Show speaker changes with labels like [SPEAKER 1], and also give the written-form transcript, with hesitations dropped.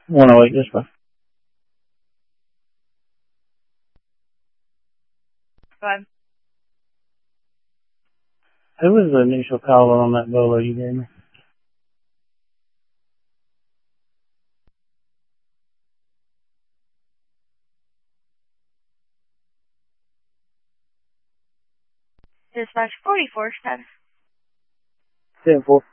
[SPEAKER 1] 108, dispatch.
[SPEAKER 2] Go ahead.
[SPEAKER 1] Who was the initial caller on that bolo you gave me?
[SPEAKER 2] Dispatch 44, status.
[SPEAKER 1] 10-4.